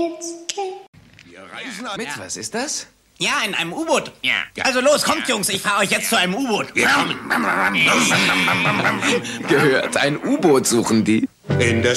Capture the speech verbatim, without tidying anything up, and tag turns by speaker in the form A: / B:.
A: Wir reisen ab. Mit, was ist das?
B: Ja, in einem U-Boot. Ja. Also los, kommt, Jungs, ich fahre euch jetzt zu einem U-Boot.
A: Gehört, ein U-Boot suchen die.
C: In der